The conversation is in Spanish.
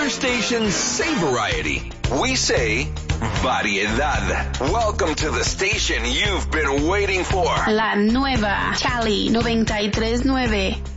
Other stations say variety. We say variedad. Welcome to the station you've been waiting for. La nueva Cali 93.9.